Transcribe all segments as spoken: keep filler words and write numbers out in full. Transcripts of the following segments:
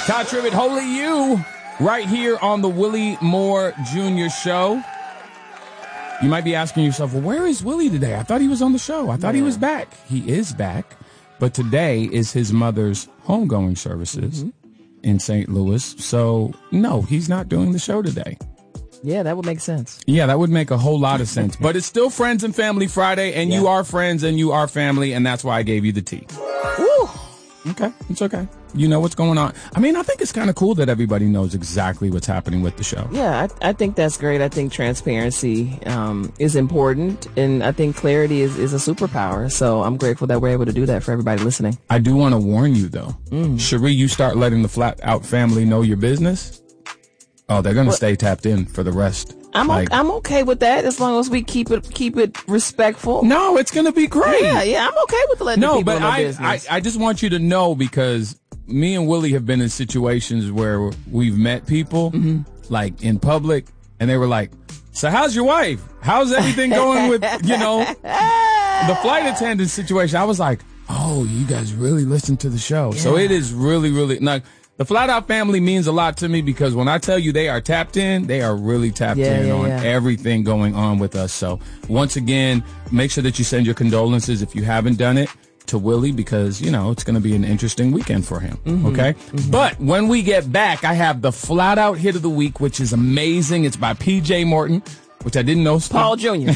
Todd Tribbett, Holy You, right here on the Willie Moore Junior Show. You might be asking yourself, well, where is Willie today? I thought he was on the show. I thought yeah. he was back. He is back. But today is his mother's homegoing services mm-hmm. in Saint Louis. So, no, he's not doing the show today. Yeah, that would make sense. Yeah, that would make a whole lot of sense. But it's still Friends and Family Friday, and yeah. you are friends and you are family, and that's why I gave you the tea. Woo. Okay, it's okay. You know what's going on. I mean, I think it's kind of cool that everybody knows exactly what's happening with the show. Yeah, I, I think that's great. I think transparency um, is important, and I think clarity is, is a superpower. So I'm grateful that we're able to do that for everybody listening. I do want to warn you, though. Mm. Cherie, you start letting the Flat Out family know your business, oh, they're going to stay tapped in for the rest. I'm like, okay, I'm okay with that as long as we keep it keep it respectful. No, it's going to be great. Yeah, yeah, I'm okay with letting no, the people but know I, business. I, I just want you to know, because me and Willie have been in situations where we've met people, mm-hmm. like in public, and they were like, so how's your wife? How's everything going with, you know, the flight attendant situation? I was like, oh, you guys really listen to the show. Yeah. So it is really, really, like, the Flat Out family means a lot to me, because when I tell you they are tapped in, they are really tapped yeah, in yeah, on yeah. everything going on with us. So once again, make sure that you send your condolences if you haven't done it to Willie, because, you know, it's going to be an interesting weekend for him. Mm-hmm. Okay. Mm-hmm. But when we get back, I have the Flat Out hit of the week, which is amazing. It's by P J Morton, which I didn't know. Paul Junior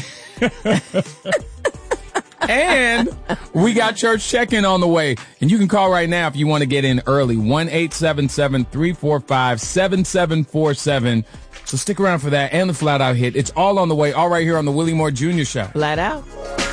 And we got church check-in on the way. And you can call right now if you want to get in early. one eight seven seven, three four five, seven seven four seven. So stick around for that and the Flat Out hit. It's all on the way, all right here on the Willie Moore Junior Show. Flat Out.